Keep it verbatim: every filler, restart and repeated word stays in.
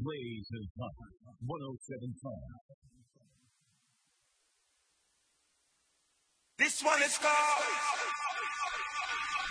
Blazing Hot one oh seven point five. This one is called